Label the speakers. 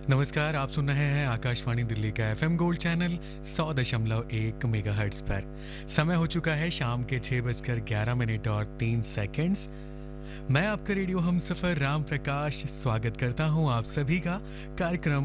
Speaker 1: नमस्कार, आप सुन रहे हैं आकाशवाणी दिल्ली का एफएम गोल्ड चैनल 100.1 मेगाहर्ट्ज पर। समय हो चुका है शाम के 6:11 और 3 सेकंड्स। मैं आपका रेडियो हम सफर राम प्रकाश स्वागत करता हूं आप सभी का कार्यक्रम